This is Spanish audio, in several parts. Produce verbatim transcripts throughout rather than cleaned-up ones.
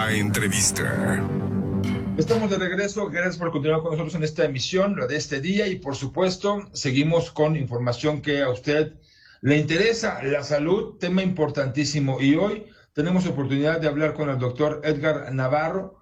La entrevista. Estamos de regreso, gracias por continuar con nosotros en esta emisión, la de este día, y por supuesto seguimos con información que a usted le interesa, la salud, tema importantísimo, y hoy tenemos oportunidad de hablar con el doctor Edgar Navarro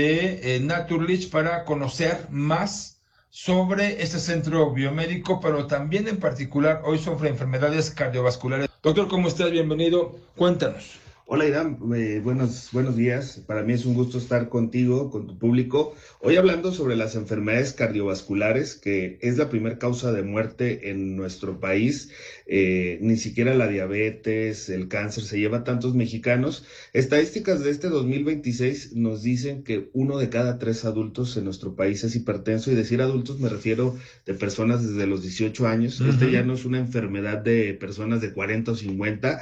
de eh, Naturlich para conocer más sobre este centro biomédico, pero también en particular hoy sobre enfermedades cardiovasculares. Doctor, ¿cómo estás? Bienvenido, cuéntanos. Hola Irán, eh, buenos, buenos días. Para mí es un gusto estar contigo, con tu público. Hoy hablando sobre las enfermedades cardiovasculares, que es la primera causa de muerte en nuestro país. Eh, ni siquiera la diabetes, el cáncer se lleva a tantos mexicanos. Estadísticas de este dos mil veintiséis nos dicen que uno de cada tres adultos en nuestro país es hipertenso. Y decir adultos me refiero de personas desde los dieciocho años. Uh-huh. Este ya no es una enfermedad de personas de cuarenta o cincuenta.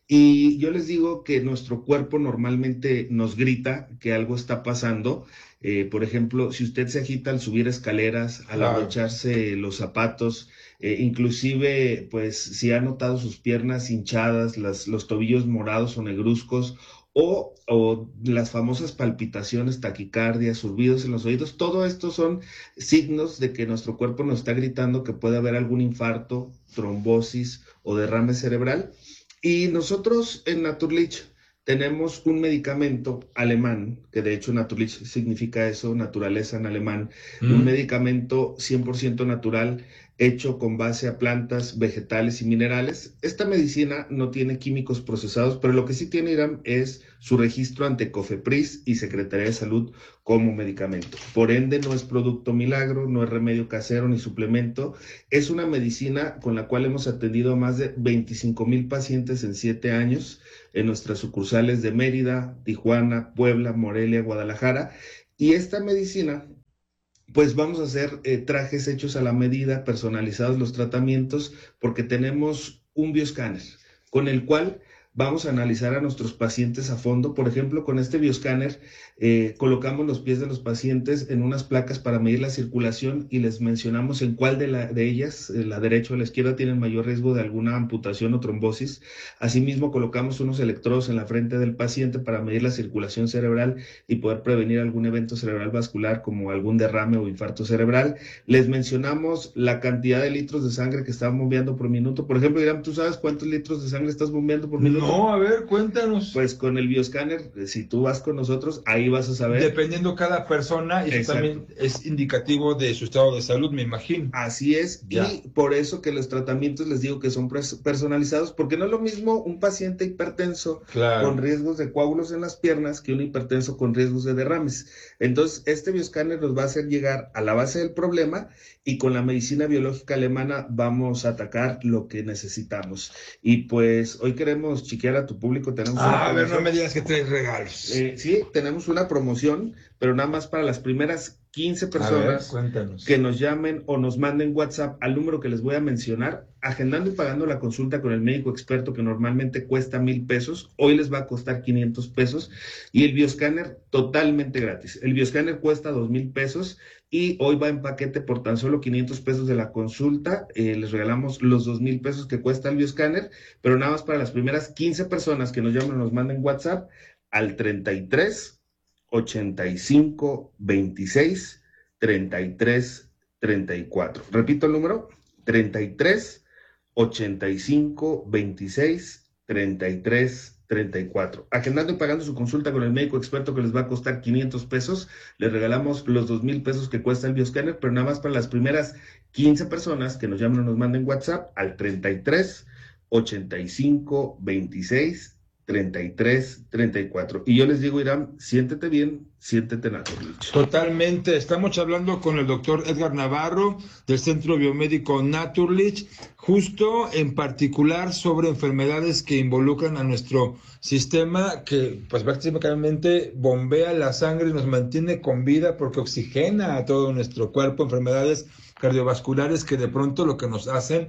Y yo les digo que nuestro cuerpo normalmente nos grita que algo está pasando. Eh, por ejemplo, si usted se agita al subir escaleras, al Claro. abrocharse los zapatos, eh, inclusive, pues, si ha notado sus piernas hinchadas, las, los tobillos morados o negruzcos, o, o las famosas palpitaciones, taquicardia, zurbidos en los oídos, todo esto son signos de que nuestro cuerpo nos está gritando que puede haber algún infarto, trombosis o derrame cerebral. Y nosotros en Naturlich tenemos un medicamento alemán, que de hecho Naturlich significa eso, naturaleza en alemán, mm. un medicamento cien por ciento natural, hecho con base a plantas, vegetales y minerales. Esta medicina no tiene químicos procesados, pero lo que sí tiene, Irán, es su registro ante COFEPRIS y Secretaría de Salud como medicamento. Por ende, no es producto milagro, no es remedio casero ni suplemento. Es una medicina con la cual hemos atendido a más de veinticinco mil pacientes en siete años en nuestras sucursales de Mérida, Tijuana, Puebla, Morelia, Guadalajara. Y esta medicina, pues vamos a hacer eh, trajes hechos a la medida, personalizados los tratamientos, porque tenemos un bioscáner con el cual vamos a analizar a nuestros pacientes a fondo. Por ejemplo, con este bioscáner eh, colocamos los pies de los pacientes en unas placas para medir la circulación y les mencionamos en cuál de, la, de ellas, eh, la derecha o la izquierda, tienen mayor riesgo de alguna amputación o trombosis. Asimismo, colocamos unos electrodos en la frente del paciente para medir la circulación cerebral y poder prevenir algún evento cerebral vascular como algún derrame o infarto cerebral. Les mencionamos la cantidad de litros de sangre que están bombeando por minuto. Por ejemplo, Irán, ¿tú sabes cuántos litros de sangre estás bombeando por minuto? No, a ver, cuéntanos. Pues con el bioscáner, si tú vas con nosotros, ahí vas a saber. Dependiendo cada persona, y eso también es indicativo de su estado de salud, me imagino. Así es, ya. Y por eso que los tratamientos les digo que son personalizados, porque no es lo mismo un paciente hipertenso claro. con riesgos de coágulos en las piernas que un hipertenso con riesgos de derrames. Entonces, este bioscáner nos va a hacer llegar a la base del problema y con la medicina biológica alemana vamos a atacar lo que necesitamos. Y pues hoy queremos chequear a tu público. Tenemos ah, a ver, no me digas que traes regalos. Eh, sí, tenemos una promoción, pero nada más para las primeras quince personas ver, que nos llamen o nos manden WhatsApp al número que les voy a mencionar, agendando y pagando la consulta con el médico experto, que normalmente cuesta mil pesos, hoy les va a costar quinientos pesos, y el bioscáner totalmente gratis. El bioscáner cuesta dos mil pesos y hoy va en paquete por tan solo quinientos pesos de la consulta. Eh, les regalamos los dos mil pesos que cuesta el bioscáner, pero nada más para las primeras quince personas que nos llamen o nos manden WhatsApp al treinta y tres, ochenta y cinco, veintiséis, treinta y tres, treinta y cuatro. Repito el número, treinta y tres, ochenta y cinco, veintiséis, treinta y tres, treinta y cuatro. Agendando y pagando su consulta con el médico experto, que les va a costar quinientos pesos, les regalamos los dos mil pesos que cuesta el bioscáner, pero nada más para las primeras quince personas que nos llamen o nos manden WhatsApp al treinta y tres, ochenta y cinco, veintiséis, treinta y tres, treinta y cuatro. Y yo les digo, Irán, siéntete bien, siéntete Naturlich. Totalmente. Estamos hablando con el doctor Edgar Navarro del Centro Biomédico Naturlich, justo en particular sobre enfermedades que involucran a nuestro sistema, que pues prácticamente bombea la sangre y nos mantiene con vida porque oxigena a todo nuestro cuerpo, enfermedades cardiovasculares que de pronto lo que nos hacen,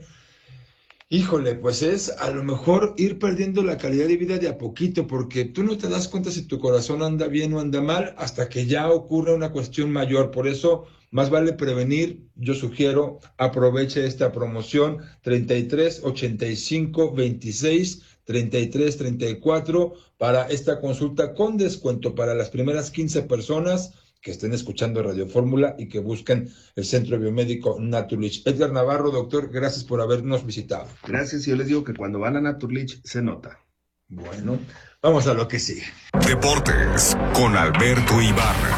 híjole, pues es a lo mejor ir perdiendo la calidad de vida de a poquito, porque tú no te das cuenta si tu corazón anda bien o anda mal hasta que ya ocurre una cuestión mayor. Por eso, más vale prevenir. Yo sugiero, aproveche esta promoción treinta y tres, ochenta y cinco, veintiséis, treinta y tres treinta y cuatro para esta consulta con descuento para las primeras quince personas que estén escuchando Radio Fórmula y que busquen el Centro Biomédico Naturlich. Edgar Navarro, doctor, gracias por habernos visitado. Gracias, yo les digo que cuando van a Naturlich se nota. Bueno, vamos a lo que sigue. Deportes con Alberto Ibarra.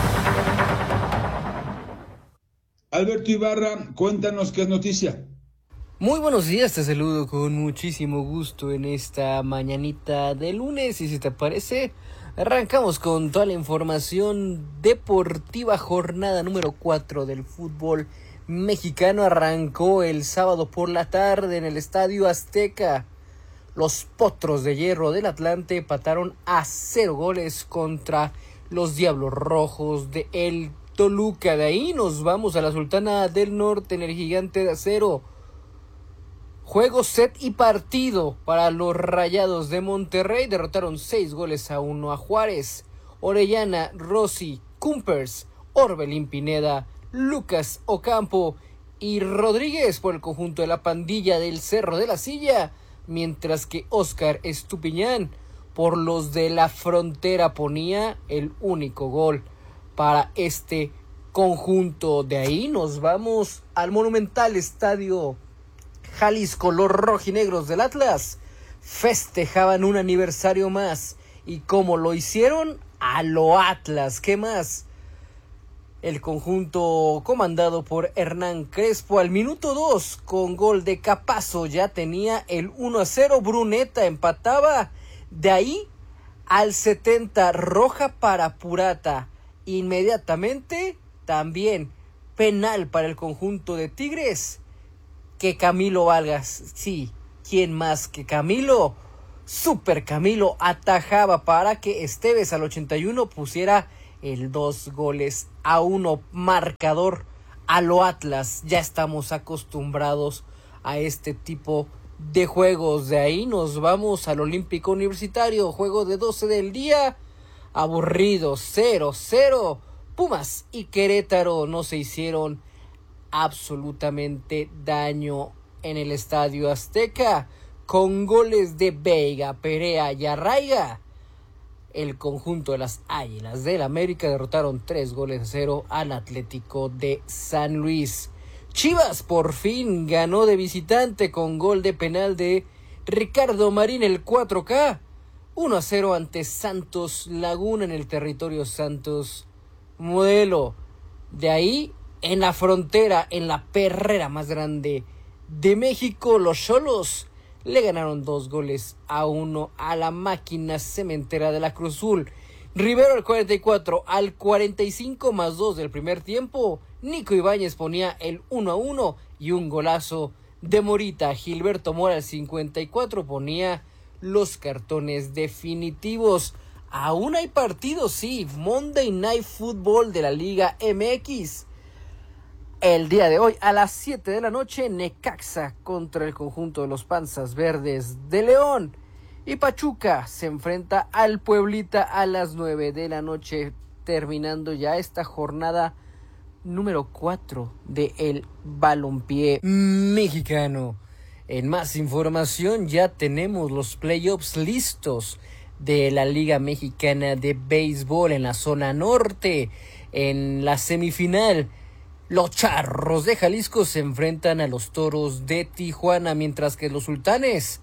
Alberto Ibarra, cuéntanos qué es noticia. Muy buenos días, te saludo con muchísimo gusto en esta mañanita de lunes y si te parece, arrancamos con toda la información deportiva. Jornada número cuatro del fútbol mexicano arrancó el sábado por la tarde en el Estadio Azteca. Los Potros de Hierro del Atlante empataron a cero goles contra los Diablos Rojos de el Toluca. De ahí nos vamos a la Sultana del Norte en el Gigante de Acero. Juego, set y partido para los Rayados de Monterrey. Derrotaron seis goles a uno a Juárez. Orellana, Rossi, Cumpers, Orbelín Pineda, Lucas Ocampo y Rodríguez por el conjunto de la pandilla del Cerro de la Silla. Mientras que Óscar Estupiñán por los de la Frontera ponía el único gol para este conjunto. De ahí nos vamos al monumental Estadio Jalisco. Los rojinegros del Atlas festejaban un aniversario más. ¿Y cómo lo hicieron? A lo Atlas. ¿Qué más? El conjunto comandado por Hernán Crespo al minuto dos con gol de Capazo ya tenía el uno a cero. Bruneta empataba. De ahí al setenta, roja para Purata. Inmediatamente también penal para el conjunto de Tigres. Que Camilo Vargas, sí, ¿quién más que Camilo? Super Camilo atajaba para que Esteves al ochenta y uno pusiera el dos goles a uno, marcador a lo Atlas. Ya estamos acostumbrados a este tipo de juegos. De ahí nos vamos al Olímpico Universitario, juego de doce del día, aburrido, cero cero. Pumas y Querétaro no se hicieron absolutamente daño en el Estadio Azteca, con goles de Veiga, Perea y Arraiga. El conjunto de las Águilas del América derrotaron tres goles a cero al Atlético de San Luis. Chivas por fin ganó de visitante con gol de penal de Ricardo Marín, el cuatro K, uno a cero ante Santos Laguna en el territorio Santos Modelo. De ahí, en la frontera, en la perrera más grande de México, los Xolos le ganaron dos goles a uno a la Máquina Cementera de la Cruz Azul. Rivero al cuarenta y cuatro, al cuarenta y cinco más dos del primer tiempo, Nico Ibáñez ponía el uno a uno y un golazo de Morita. Gilberto Mora al cincuenta y cuatro ponía los cartones definitivos. Aún hay partidos, sí, Monday Night Football de la Liga M X. El día de hoy a las siete de la noche, Necaxa contra el conjunto de los Panzas Verdes de León. Y Pachuca se enfrenta al Pueblita a las nueve de la noche, terminando ya esta jornada número cuatro de el balompié mexicano. En más información, ya tenemos los playoffs listos de la Liga Mexicana de Béisbol en la zona norte. En la semifinal, los Charros de Jalisco se enfrentan a los Toros de Tijuana, mientras que los Sultanes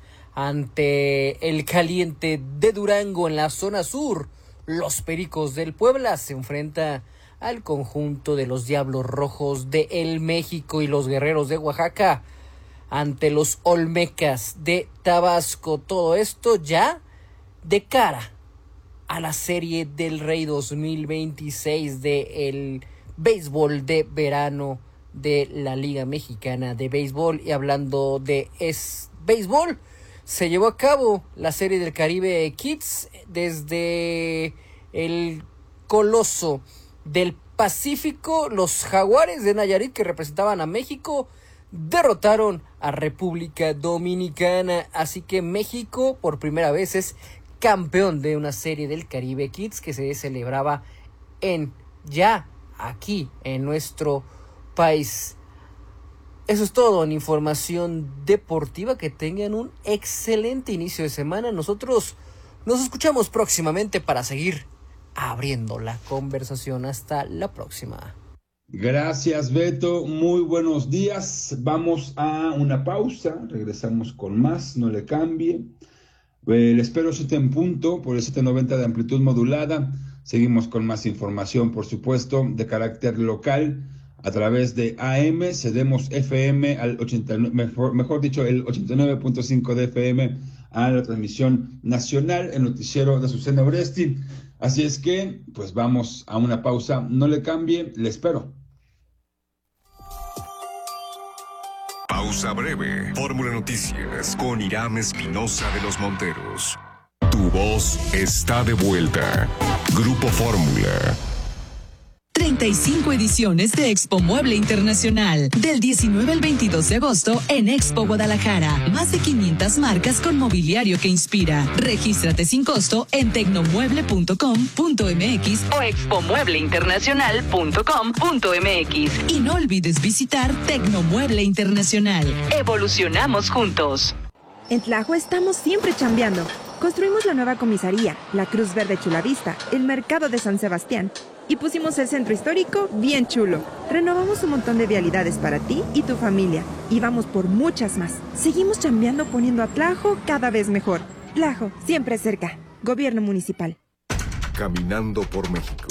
ante el Caliente de Durango. En la zona sur, los Pericos del Puebla se enfrentan al conjunto de los Diablos Rojos de El México, y los Guerreros de Oaxaca ante los Olmecas de Tabasco. Todo esto ya de cara a la Serie del Rey dos mil veintiséis del béisbol de verano de la Liga Mexicana de Béisbol. Y hablando de es béisbol, se llevó a cabo la Serie del Caribe Kids desde el Coloso del Pacífico. Los Jaguares de Nayarit, que representaban a México, derrotaron a República Dominicana. Así que México por primera vez es campeón de una Serie del Caribe Kids que se celebraba en ya aquí en nuestro país. Eso es todo en información deportiva. Que tengan un excelente inicio de semana. Nosotros nos escuchamos próximamente para seguir abriendo la conversación. Hasta la próxima. Gracias, Beto. Muy buenos días. Vamos a una pausa. Regresamos con más. No le cambie. Eh, le espero siete en punto por el setecientos noventa de amplitud modulada. Seguimos con más información, por supuesto, de carácter local. A través de A M, cedemos F M al ochenta y nueve, mejor, mejor dicho, el ochenta y nueve punto cinco de F M a la transmisión nacional, el noticiero de Azucena Oresti. Así es que, pues vamos a una pausa. No le cambie, le espero. Pausa breve. Fórmula Noticias con Irán Espinosa de los Monteros. Tu voz está de vuelta. Grupo Fórmula. treinta y cinco ediciones de Expo Mueble Internacional. Del diecinueve al veintidós de agosto en Expo Guadalajara. Más de quinientas marcas con mobiliario que inspira. Regístrate sin costo en tecnomueble punto com punto m x o expo mueble internacional punto com punto m x. Y no olvides visitar Tecnomueble Internacional. Evolucionamos juntos. En Tlajo estamos siempre chambeando. Construimos la nueva comisaría, la Cruz Verde Chulavista, el mercado de San Sebastián. Y pusimos el centro histórico bien chulo. Renovamos un montón de vialidades para ti y tu familia. Y vamos por muchas más. Seguimos chambeando poniendo a Tlajo cada vez mejor. Tlajo, siempre cerca. Gobierno municipal. Caminando por México.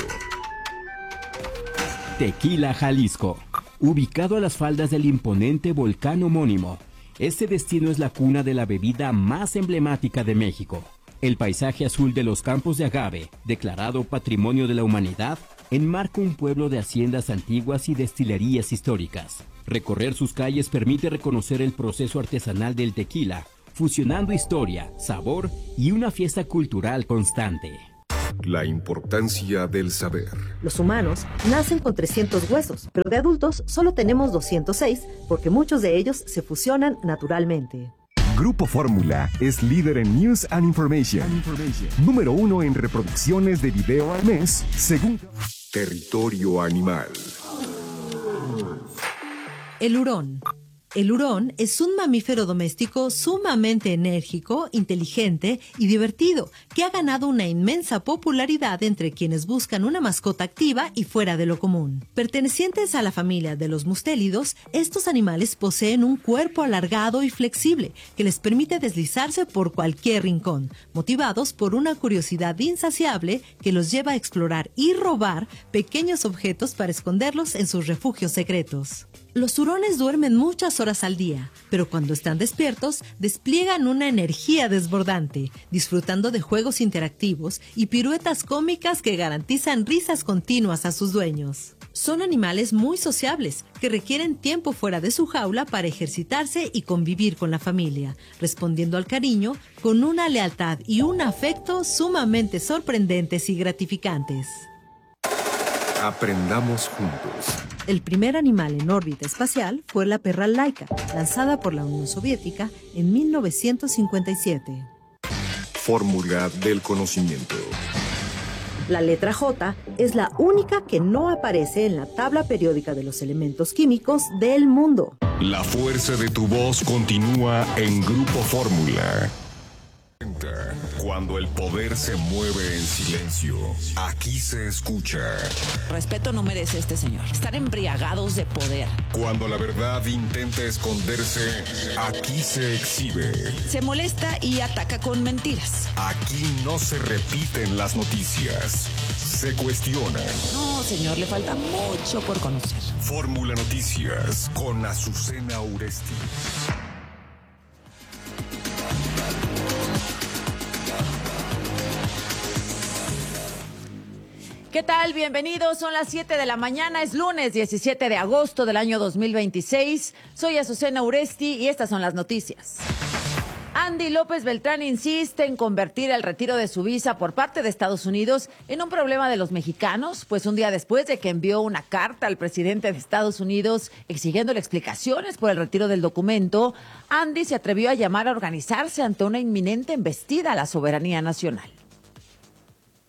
Tequila, Jalisco. Ubicado a las faldas del imponente volcán homónimo. Este destino es la cuna de la bebida más emblemática de México. El paisaje azul de los campos de agave, declarado Patrimonio de la Humanidad, enmarca un pueblo de haciendas antiguas y destilerías históricas. Recorrer sus calles permite reconocer el proceso artesanal del tequila, fusionando historia, sabor y una fiesta cultural constante. La importancia del saber. Los humanos nacen con trescientos huesos, pero de adultos solo tenemos doscientos seis porque muchos de ellos se fusionan naturalmente. Grupo Fórmula es líder en News and Information. and Information. Número uno en reproducciones de video al mes, según Territorio Animal. El hurón. El hurón es un mamífero doméstico sumamente enérgico, inteligente y divertido, que ha ganado una inmensa popularidad entre quienes buscan una mascota activa y fuera de lo común. Pertenecientes a la familia de los mustélidos, estos animales poseen un cuerpo alargado y flexible que les permite deslizarse por cualquier rincón, motivados por una curiosidad insaciable que los lleva a explorar y robar pequeños objetos para esconderlos en sus refugios secretos. Los hurones duermen muchas horas al día, pero cuando están despiertos despliegan una energía desbordante, disfrutando de juegos interactivos y piruetas cómicas que garantizan risas continuas a sus dueños. Son animales muy sociables, que requieren tiempo fuera de su jaula para ejercitarse y convivir con la familia, respondiendo al cariño con una lealtad y un afecto sumamente sorprendentes y gratificantes. Aprendamos juntos. El primer animal en órbita espacial fue la perra Laika, lanzada por la Unión Soviética en mil novecientos cincuenta y siete. Fórmula del conocimiento. La letra J es la única que no aparece en la tabla periódica de los elementos químicos del mundo. La fuerza de tu voz continúa en Grupo Fórmula. Cuando el poder se mueve en silencio, aquí se escucha. Respeto no merece este señor. Estar embriagados de poder. Cuando la verdad intenta esconderse, aquí se exhibe. Se molesta y ataca con mentiras. Aquí no se repiten las noticias, se cuestionan. No, señor, le falta mucho por conocer. Fórmula Noticias con Azucena Oresti. ¿Qué tal? Bienvenidos, son las siete de la mañana, es lunes diecisiete de agosto del año dos mil veintiséis. Soy Azucena Oresti y estas son las noticias. Andy López Beltrán insiste en convertir el retiro de su visa por parte de Estados Unidos en un problema de los mexicanos, pues un día después de que envió una carta al presidente de Estados Unidos exigiéndole explicaciones por el retiro del documento, Andy se atrevió a llamar a organizarse ante una inminente embestida a la soberanía nacional.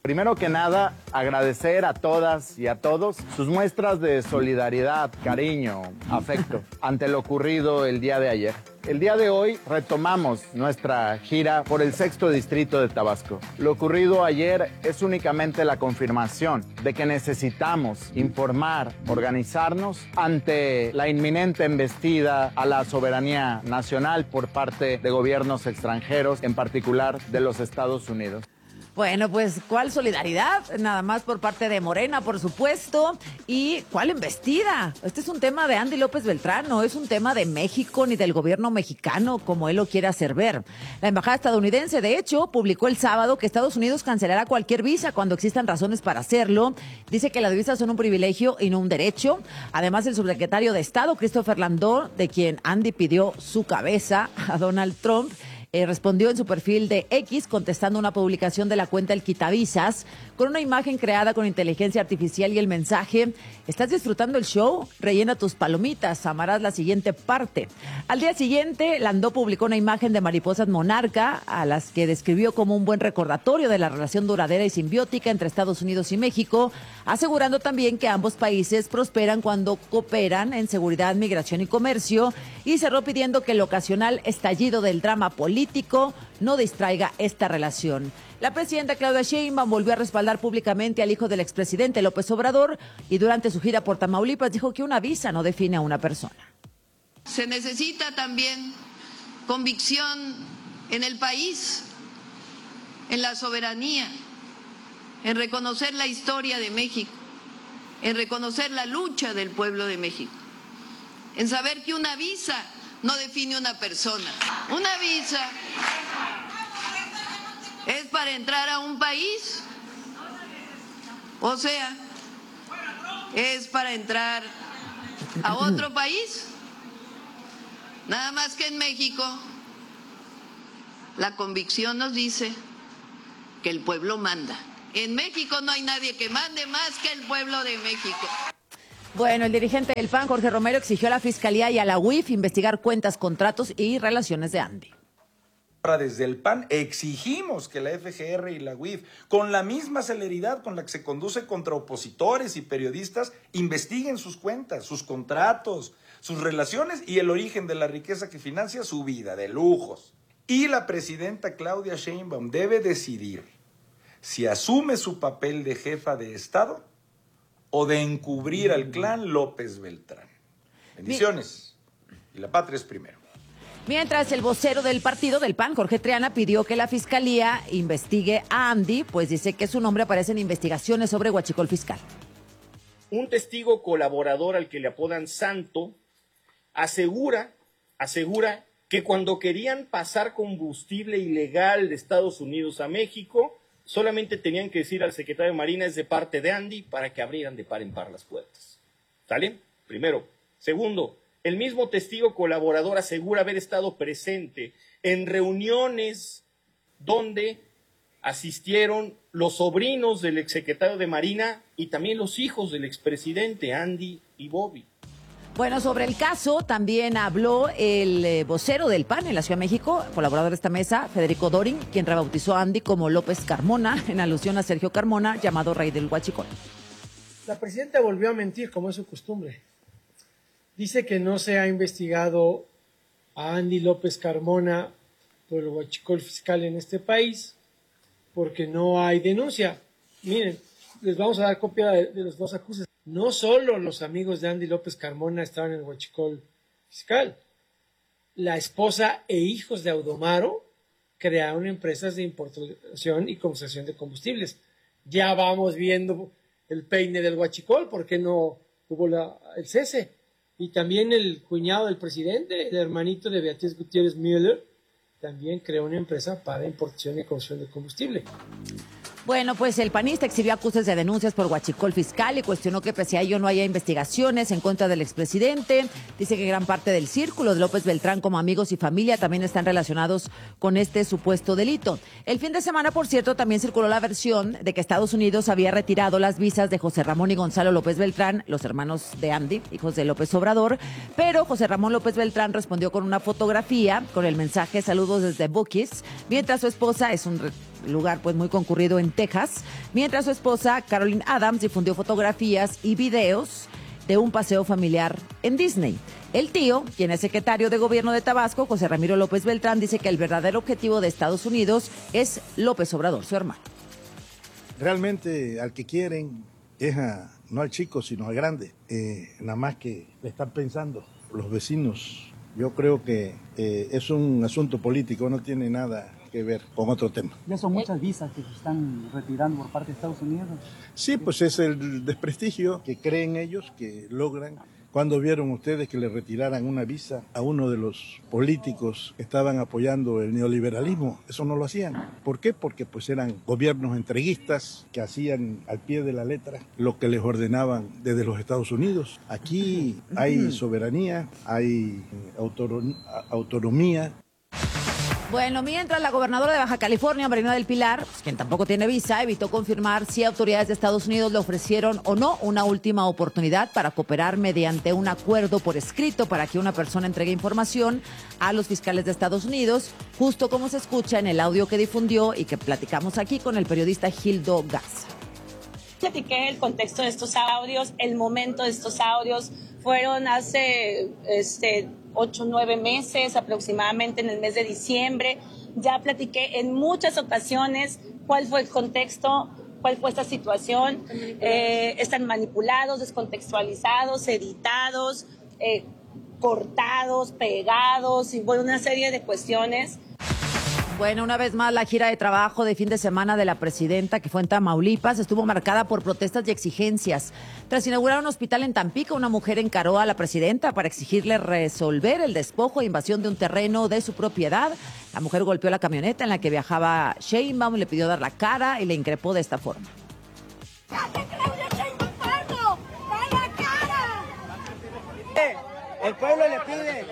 Primero que nada, agradecer a todas y a todos sus muestras de solidaridad, cariño, afecto ante lo ocurrido el día de ayer. El día de hoy retomamos nuestra gira por el sexto distrito de Tabasco. Lo ocurrido ayer es únicamente la confirmación de que necesitamos informar, organizarnos ante la inminente embestida a la soberanía nacional por parte de gobiernos extranjeros, en particular de los Estados Unidos. Bueno, pues, ¿cuál solidaridad? Nada más por parte de Morena, por supuesto. ¿Y cuál embestida? Este es un tema de Andy López Beltrán, no es un tema de México ni del gobierno mexicano, como él lo quiere hacer ver. La embajada estadounidense, de hecho, publicó el sábado que Estados Unidos cancelará cualquier visa cuando existan razones para hacerlo. Dice que las visas son un privilegio y no un derecho. Además, el subsecretario de Estado, Christopher Landau, de quien Andy pidió su cabeza a Donald Trump, Eh, respondió en su perfil de X contestando una publicación de la cuenta El Quitavisas con una imagen creada con inteligencia artificial y el mensaje: ¿estás disfrutando el show? Rellena tus palomitas, amarás la siguiente parte. Al día siguiente, Landau publicó una imagen de mariposas monarca a las que describió como un buen recordatorio de la relación duradera y simbiótica entre Estados Unidos y México, asegurando también que ambos países prosperan cuando cooperan en seguridad, migración y comercio, y cerró pidiendo que el ocasional estallido del drama político no distraiga esta relación. La presidenta Claudia Sheinbaum volvió a respaldar públicamente al hijo del expresidente López Obrador y durante su gira por Tamaulipas dijo que una visa no define a una persona. Se necesita también convicción en el país, en la soberanía, en reconocer la historia de México, en reconocer la lucha del pueblo de México, en saber que una visa no define una persona. Una visa es para entrar a un país, o sea, es para entrar a otro país. Nada más que en México, la convicción nos dice que el pueblo manda. En México no hay nadie que mande más que el pueblo de México. Bueno, el dirigente del P A N, Jorge Romero, exigió a la Fiscalía y a la U I F investigar cuentas, contratos y relaciones de Andy. Desde el P A N exigimos que la F G R y la U I F, con la misma celeridad con la que se conduce contra opositores y periodistas, investiguen sus cuentas, sus contratos, sus relaciones y el origen de la riqueza que financia su vida de lujos. Y la presidenta Claudia Sheinbaum debe decidir si asume su papel de jefa de Estado o de encubrir al clan López Beltrán. Bendiciones. Y la patria es primero. Mientras, el vocero del partido del P A N, Jorge Triana, pidió que la Fiscalía investigue a Andy, pues dice que su nombre aparece en investigaciones sobre huachicol fiscal. Un testigo colaborador al que le apodan Santo asegura, asegura que cuando querían pasar combustible ilegal de Estados Unidos a México, solamente tenían que decir al secretario de Marina: es de parte de Andy, para que abrieran de par en par las puertas. ¿Sale? Primero. Segundo, el mismo testigo colaborador asegura haber estado presente en reuniones donde asistieron los sobrinos del exsecretario de Marina y también los hijos del expresidente Andy y Bobby. Bueno, sobre el caso también habló el eh, vocero del P A N en la Ciudad de México, colaborador de esta mesa, Federico Dorin, quien rebautizó a Andy como López Carmona, en alusión a Sergio Carmona, llamado Rey del Huachicol. La presidenta volvió a mentir, como es su costumbre. Dice que no se ha investigado a Andy López Carmona por el huachicol fiscal en este país, porque no hay denuncia. Miren, les vamos a dar copia de, de los dos acuses. No solo los amigos de Andy López Carmona estaban en el huachicol fiscal. La esposa e hijos de Audomaro crearon empresas de importación y comercialización de combustibles. Ya vamos viendo el peine del huachicol, ¿por qué no hubo la, el cese? Y también el cuñado del presidente, el hermanito de Beatriz Gutiérrez Müller, también creó una empresa para importación y comercialización de combustible. Bueno, pues el panista exhibió acusaciones de denuncias por huachicol fiscal y cuestionó que pese a ello no haya investigaciones en contra del expresidente. Dice que gran parte del círculo de López Beltrán, como amigos y familia, también están relacionados con este supuesto delito. El fin de semana, por cierto, también circuló la versión de que Estados Unidos había retirado las visas de José Ramón y Gonzalo López Beltrán, los hermanos de Andy, hijos de López Obrador, pero José Ramón López Beltrán respondió con una fotografía con el mensaje "saludos desde Bookies", mientras su esposa es un lugar pues muy concurrido en Texas, mientras su esposa Caroline Adams difundió fotografías y videos de un paseo familiar en Disney. El tío, quien es secretario de gobierno de Tabasco, José Ramiro López Beltrán, dice que el verdadero objetivo de Estados Unidos es López Obrador, su hermano. Realmente al que quieren es a, no al chico, sino al grande. Eh, nada más que le están pensando los vecinos. Yo creo que eh, es un asunto político, no tiene nada que ver con otro tema. Ya son muchas visas que se están retirando por parte de Estados Unidos. Sí, pues es el desprestigio que creen ellos que logran. ¿Cuándo vieron ustedes que le retiraran una visa a uno de los políticos que estaban apoyando el neoliberalismo? Eso no lo hacían. ¿Por qué? Porque pues eran gobiernos entreguistas que hacían al pie de la letra lo que les ordenaban desde los Estados Unidos. Aquí hay soberanía, hay autonom- autonomía. Bueno, mientras la gobernadora de Baja California, Marina del Pilar, pues, quien tampoco tiene visa, evitó confirmar si autoridades de Estados Unidos le ofrecieron o no una última oportunidad para cooperar mediante un acuerdo por escrito para que una persona entregue información a los fiscales de Estados Unidos, justo como se escucha en el audio que difundió y que platicamos aquí con el periodista Gildo Garza. Platiqué el contexto de estos audios, el momento de estos audios. Fueron hace este, ocho, nueve meses aproximadamente, en el mes de diciembre. Ya platiqué en muchas ocasiones cuál fue el contexto, cuál fue esta situación. Eh, están manipulados, descontextualizados, editados, eh, cortados, pegados y bueno, una serie de cuestiones. Bueno, una vez más, la gira de trabajo de fin de semana de la presidenta, que fue en Tamaulipas, estuvo marcada por protestas y exigencias. Tras inaugurar un hospital en Tampico, una mujer encaró a la presidenta para exigirle resolver el despojo e invasión de un terreno de su propiedad. La mujer golpeó la camioneta en la que viajaba Sheinbaum, le pidió dar la cara y le increpó de esta forma. El pueblo le pide.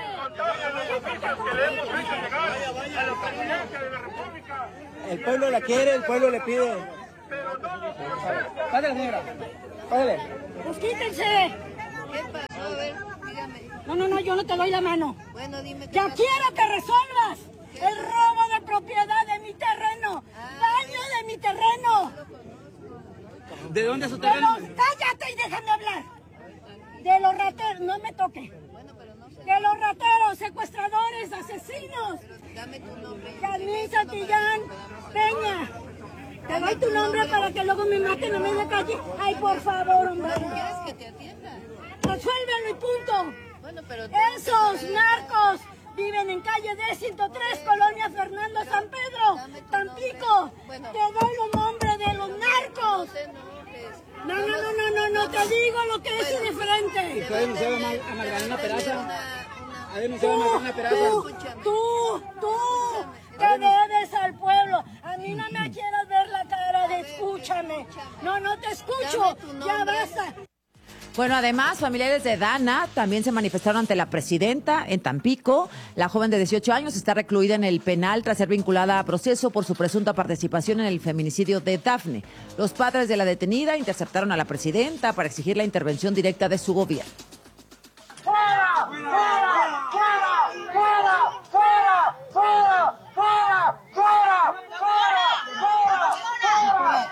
El pueblo la quiere, el pueblo le pide. Pásale, señora. Pásale. Pues quítense. ¿Qué pasó? A ver, dígame. No, no, no, yo no te doy la mano. Bueno, dime. Ya quiero que resuelvas el robo de propiedad de mi terreno. Daño de mi terreno. ¿De dónde es su terreno? De los, cállate y déjame hablar. De los rateros, no me toque. De los rateros, secuestradores, asesinos. Dame tu nombre. Carmen Santillán Peña. Te doy tu nombre para que luego me maten a media calle. Ay, por favor, hombre. ¿Quieres que te atienda? Resuélvelo y punto. Bueno, pero esos narcos viven en calle D ciento tres, Colonia Fernando San Pedro, Tampico. Te doy los nombres de los narcos. No, no, no, no, no, no, te digo lo que es indiferente. ¿Y puede denunciar a Magdalena Peraza? ¿Ha denunciado a Magdalena Tú, Peraza? tú, tú, tú, te debes al pueblo. A mí no me quieras ver la cara de escúchame. No, no te escucho, ya basta. Bueno, además, familiares de Dana también se manifestaron ante la presidenta en Tampico. La joven de dieciocho años está recluida en el penal tras ser vinculada a proceso por su presunta participación en el feminicidio de Dafne. Los padres de la detenida interceptaron a la presidenta para exigir la intervención directa de su gobierno. ¡Fuera! ¡Fuera! ¡Fuera! ¡Fuera! ¡Fuera! ¡Fuera! ¡Fuera! ¡Fuera! ¡Fuera! ¡Fuera!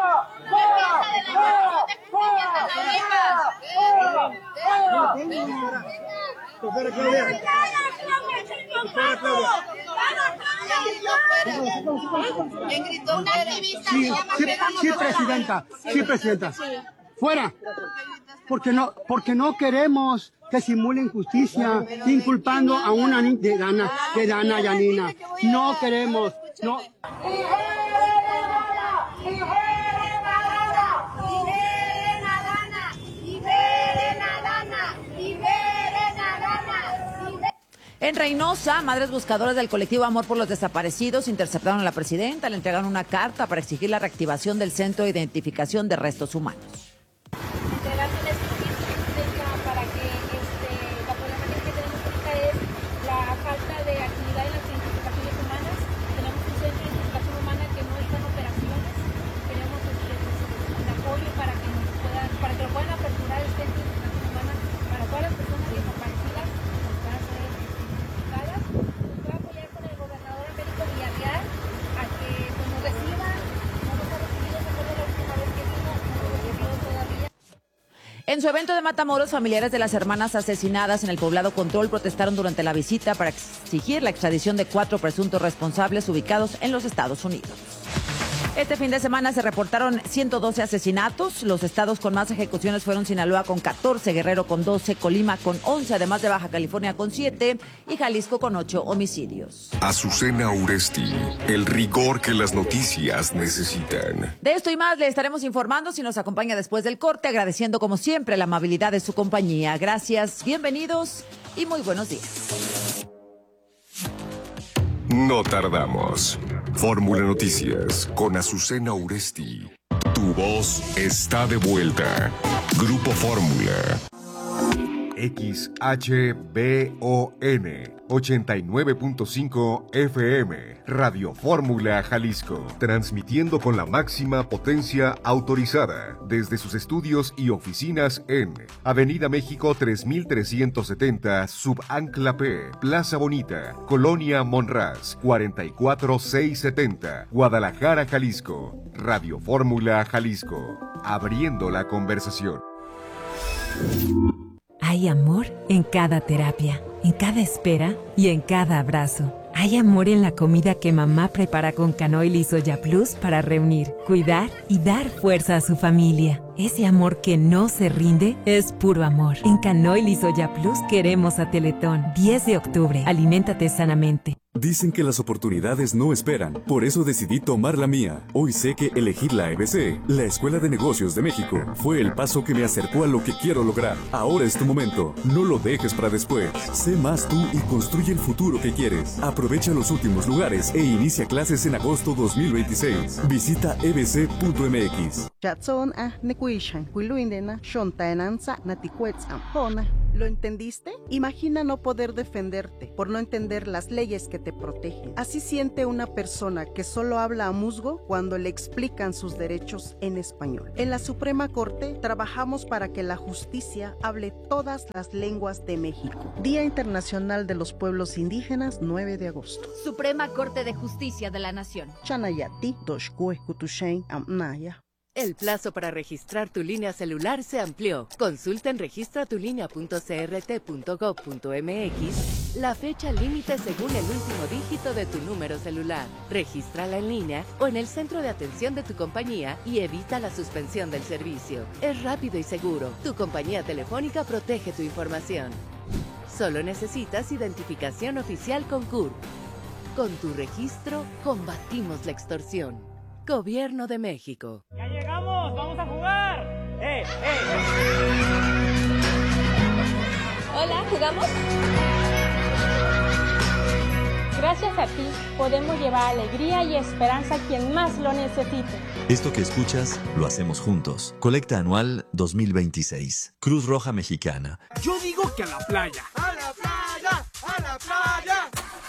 Sí, sí, sí, presidenta, sí, presidenta. Fuera, porque no, porque no queremos que simulen justicia inculpando a una niña de Dana, de Dana Yanina. No queremos, no. En Reynosa, madres buscadoras del colectivo Amor por los Desaparecidos interceptaron a la presidenta, le entregaron una carta para exigir la reactivación del Centro de Identificación de Restos Humanos. Para que este, la problemática que tenemos ahorita es la falta de actividad en las identificaciones humanas. Tenemos un centro de identificación humana que no está en operaciones. Queremos este, el apoyo para que, nos puedan, para que lo puedan aperturar el centro de identificación humana para todas las personas desaparecidas que puedan ser identificadas. Voy a apoyar con el gobernador Américo Villarreal a que, como En su evento de Matamoros, familiares de las hermanas asesinadas en el poblado Control protestaron durante la visita para exigir la extradición de cuatro presuntos responsables ubicados en los Estados Unidos. Este fin de semana se reportaron ciento doce asesinatos. Los estados con más ejecuciones fueron Sinaloa con catorce, Guerrero con doce, Colima con once, además de Baja California con siete y Jalisco con ocho homicidios. Azucena Uresti, el rigor que las noticias necesitan. De esto y más le estaremos informando si nos acompaña después del corte, agradeciendo como siempre la amabilidad de su compañía. Gracias, bienvenidos y muy buenos días. No tardamos. Fórmula Noticias con Azucena Uresti. Tu voz está de vuelta. Grupo Fórmula. X H B O N ochenta y nueve punto cinco F M, Radio Fórmula Jalisco, transmitiendo con la máxima potencia autorizada desde sus estudios y oficinas en Avenida México tres mil trescientos setenta, Subancla P, Plaza Bonita, Colonia Monraz, cuarenta y cuatro mil seiscientos setenta, Guadalajara, Jalisco. Radio Fórmula Jalisco, abriendo la conversación. Hay amor en cada terapia, en cada espera y en cada abrazo. Hay amor en la comida que mamá prepara con Canoil y Soya Plus para reunir, cuidar y dar fuerza a su familia. Ese amor que no se rinde es puro amor. En Canoil y Soya Plus queremos a Teletón. diez de octubre. Aliméntate sanamente. Dicen que las oportunidades no esperan, por eso decidí tomar la mía. Hoy sé que elegir la E B C, la Escuela de Negocios de México, fue el paso que me acercó a lo que quiero lograr. Ahora es tu momento, no lo dejes para después. Sé más tú y construye el futuro que quieres. Aprovecha los últimos lugares e inicia clases en agosto dos mil veintiséis. Visita e b c punto m x. ¿Lo entendiste? Imagina no poder defenderte por no entender las leyes que te protegen. Así siente una persona que solo habla a musgo cuando le explican sus derechos en español. En la Suprema Corte trabajamos para que la justicia hable todas las lenguas de México. Día Internacional de los Pueblos Indígenas, nueve de agosto. Suprema Corte de Justicia de la Nación. Chanayati, Doshkue, Kutushain, Amnaya. El plazo para registrar tu línea celular se amplió. Consulta en registra tu línea punto c r t punto gov punto m x la fecha límite según el último dígito de tu número celular. Regístrala en línea o en el centro de atención de tu compañía y evita la suspensión del servicio. Es rápido y seguro. Tu compañía telefónica protege tu información. Solo necesitas identificación oficial con C U R. Con tu registro, combatimos la extorsión. Gobierno de México. ¡Ya llegamos! ¡Vamos a jugar! ¡Eh, eh! Hola, ¿jugamos? Gracias a ti, podemos llevar alegría y esperanza a quien más lo necesite. Esto que escuchas, lo hacemos juntos. Colecta anual dos mil veintiséis. Cruz Roja Mexicana. Yo digo que a la playa. ¡A la playa! ¡A la playa!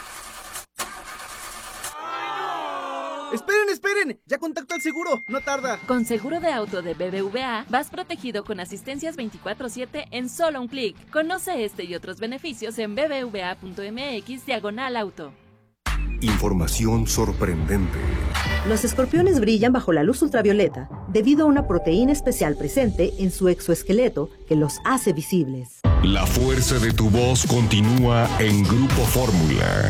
¡Esperen, esperen! ¡Ya contacto al seguro! ¡No tarda! Con seguro de auto de B B V A, vas protegido con asistencias veinticuatro siete en solo un clic. Conoce este y otros beneficios en b b v a punto m x diagonal auto. Información sorprendente. Los escorpiones brillan bajo la luz ultravioleta debido a una proteína especial presente en su exoesqueleto que los hace visibles. La fuerza de tu voz continúa en Grupo Fórmula.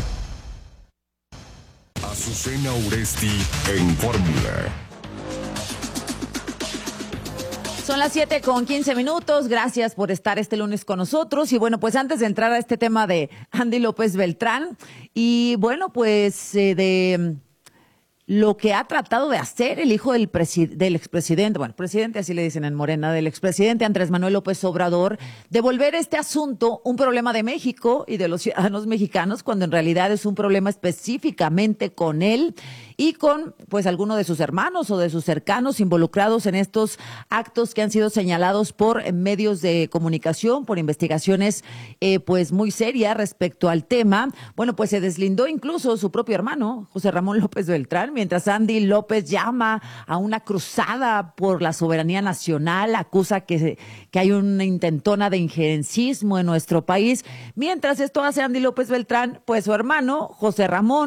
Azucena Uresti en Fórmula. Son las siete con quince minutos. Gracias por estar este lunes con nosotros. Y bueno, pues antes de entrar a este tema de Andy López Beltrán, y bueno, pues eh, de lo que ha tratado de hacer el hijo del, presi- del expresidente, bueno, presidente así le dicen en Morena, del expresidente Andrés Manuel López Obrador, de volver este asunto un problema de México y de los ciudadanos mexicanos, cuando en realidad es un problema específicamente con él y con pues alguno de sus hermanos o de sus cercanos involucrados en estos actos que han sido señalados por medios de comunicación, por investigaciones eh, pues muy serias respecto al tema. Bueno, pues se deslindó incluso su propio hermano, José Ramón López Beltrán, mientras Andy López llama a una cruzada por la soberanía nacional, acusa que, que hay una intentona de injerencismo en nuestro país. Mientras esto hace Andy López Beltrán, pues su hermano, José Ramón,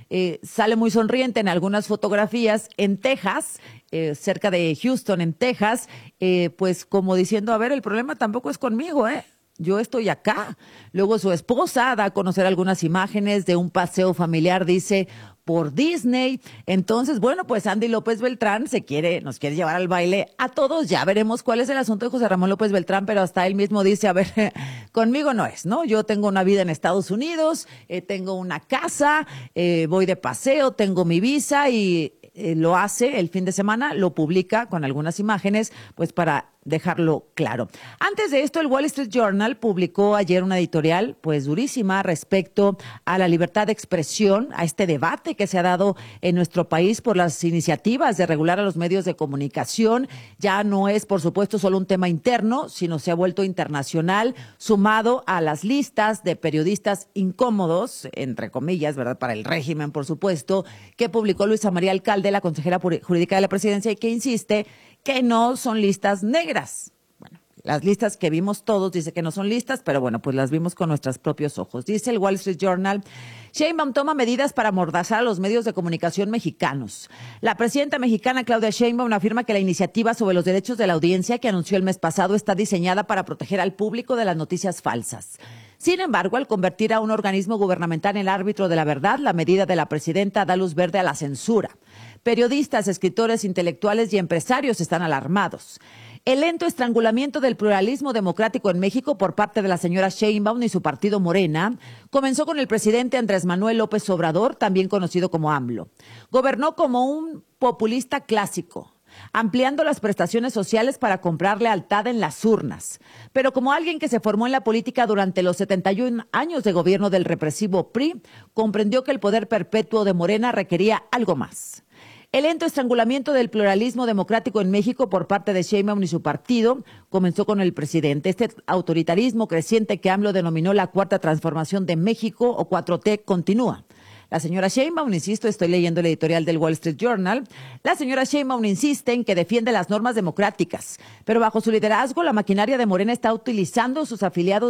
eh, sale muy sonriente en algunas fotografías en Texas, eh, cerca de Houston, en Texas, eh, pues como diciendo, a ver, el problema tampoco es conmigo, ¿eh? Yo estoy acá. Luego su esposa da a conocer algunas imágenes de un paseo familiar, dice, por Disney. Entonces, bueno, pues Andy López Beltrán se quiere, nos quiere llevar al baile a todos. Ya veremos cuál es el asunto de José Ramón López Beltrán, pero hasta él mismo dice, a ver, conmigo no es, ¿no? Yo tengo una vida en Estados Unidos, eh, tengo una casa, eh, voy de paseo, tengo mi visa y eh, lo hace el fin de semana, lo publica con algunas imágenes, pues para dejarlo claro. Antes de esto, el Wall Street Journal publicó ayer una editorial, pues durísima, respecto a la libertad de expresión, a este debate que se ha dado en nuestro país por las iniciativas de regular a los medios de comunicación. Ya no es, por supuesto, solo un tema interno, sino se ha vuelto internacional, sumado a las listas de periodistas incómodos, entre comillas, ¿verdad?, para el régimen, por supuesto, que publicó Luisa María Alcalde, la consejera jurídica de la presidencia, y que insiste que no son listas negras. Bueno, las listas que vimos todos dice que no son listas, pero bueno, pues las vimos con nuestros propios ojos. Dice el Wall Street Journal, Sheinbaum toma medidas para amordazar a los medios de comunicación mexicanos. La presidenta mexicana Claudia Sheinbaum afirma que la iniciativa sobre los derechos de la audiencia que anunció el mes pasado está diseñada para proteger al público de las noticias falsas. Sin embargo, al convertir a un organismo gubernamental en el árbitro de la verdad, la medida de la presidenta da luz verde a la censura. Periodistas, escritores, intelectuales y empresarios están alarmados. El lento estrangulamiento del pluralismo democrático en México por parte de la señora Sheinbaum y su partido Morena comenzó con el presidente Andrés Manuel López Obrador, también conocido como AMLO. Gobernó como un populista clásico, ampliando las prestaciones sociales para comprar lealtad en las urnas. Pero como alguien que se formó en la política durante los setenta y un años de gobierno del represivo P R I, comprendió que el poder perpetuo de Morena requería algo más. El lento estrangulamiento del pluralismo democrático en México por parte de Sheinbaum y su partido comenzó con el presidente. Este autoritarismo creciente que AMLO denominó la Cuarta Transformación de México o cuatro T continúa. La señora Sheinbaum, insisto, estoy leyendo el editorial del Wall Street Journal, la señora Sheinbaum insiste en que defiende las normas democráticas, pero bajo su liderazgo la maquinaria de Morena está utilizando sus afiliados